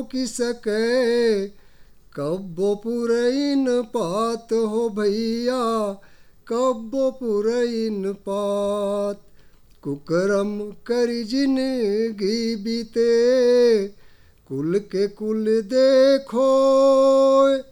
की सके, कब्बो पुरैन पात हो भैया, कब्बो पुरैन पात। कुकरम करी जिंदगी बीते, कुल के कुल देखो